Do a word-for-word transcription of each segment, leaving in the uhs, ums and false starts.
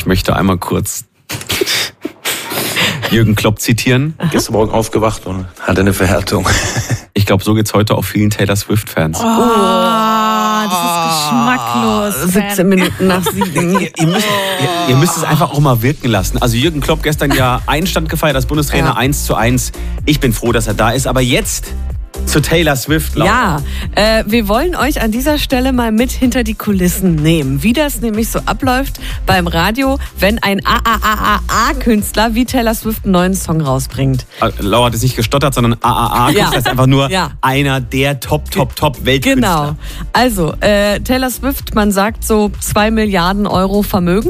Ich möchte einmal kurz Jürgen Klopp zitieren. Gestern Morgen aufgewacht und hatte eine Verhärtung. Ich glaube, so geht's heute auch vielen Taylor Swift-Fans. Oh, das ist geschmacklos. siebzehn Minuten nach sieben. Ihr, ihr, müsst, ihr, ihr müsst es einfach auch mal wirken lassen. Also Jürgen Klopp gestern ja Einstand gefeiert als Bundestrainer, Ja. eins zu eins. Ich bin froh, dass er da ist. Aber jetzt zu Taylor Swift. Laura. Ja, äh, wir wollen euch an dieser Stelle mal mit hinter die Kulissen nehmen. Wie das nämlich so abläuft beim Radio, wenn ein A A A A A-Künstler wie Taylor Swift einen neuen Song rausbringt. Laura hat es nicht gestottert, sondern A A A. Ja. Das ist einfach nur Ja. einer der Top, Top, Top Weltkünstler. Genau. Also, äh, Taylor Swift, man sagt so zwei Milliarden Euro Vermögen.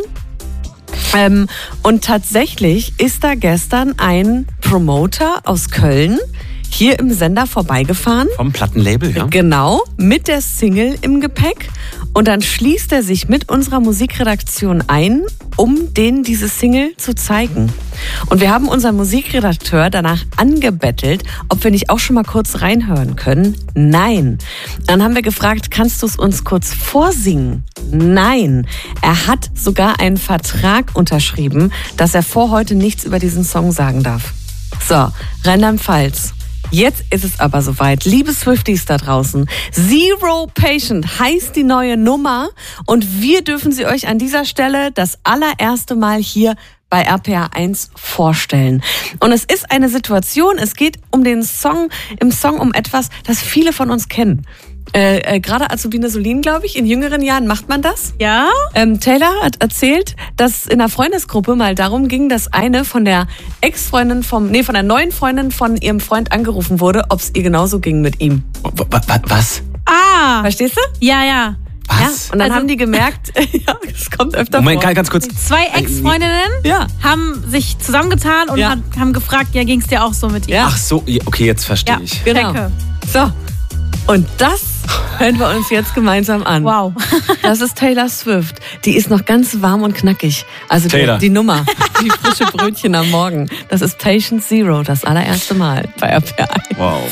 Ähm, und tatsächlich ist da gestern ein Promoter aus Köln hier im Sender vorbeigefahren. Vom Plattenlabel, ja? Genau, mit der Single im Gepäck. Und dann schließt er sich mit unserer Musikredaktion ein, um denen diese Single zu zeigen. Und wir haben unseren Musikredakteur danach angebettelt, ob wir nicht auch schon mal kurz reinhören können. Nein. Dann haben wir gefragt, kannst du es uns kurz vorsingen? Nein. Er hat sogar einen Vertrag unterschrieben, dass er vor heute nichts über diesen Song sagen darf. So, Rheinland-Pfalz. Jetzt ist es aber soweit. Liebe Swifties da draußen, Zero Patient heißt die neue Nummer und wir dürfen sie euch an dieser Stelle das allererste Mal hier bei R P R eins vorstellen. Und es ist eine Situation, es geht um den Song, im Song um etwas, das viele von uns kennen. Äh, äh, gerade Azubine Solin, glaube ich, in jüngeren Jahren macht man das. Ja? Ähm, Taylor hat erzählt, dass in einer Freundesgruppe mal darum ging, dass eine von der Ex-Freundin vom, nee, von der neuen Freundin von ihrem Freund angerufen wurde, ob es ihr genauso ging mit ihm. Was? Ah! Verstehst du? Ja, ja. Was? Ja. Und dann Also- haben die gemerkt, ja, das kommt öfter Moment, vor. ganz kurz. Zwei Ex-Freundinnen Ja. haben sich zusammengetan und Ja. hat, haben gefragt, ja, ging's dir auch so mit ihr? Ja. Ach so, okay, jetzt verstehe Ja. ich. Genau. Checke. So. Und das hören wir uns jetzt gemeinsam an. Wow. Das ist Taylor Swift. Die ist noch ganz warm und knackig. Also die, Taylor. die Nummer, die frische Brötchen am Morgen. Das ist Patient Zero, das allererste Mal bei R P R eins. Wow.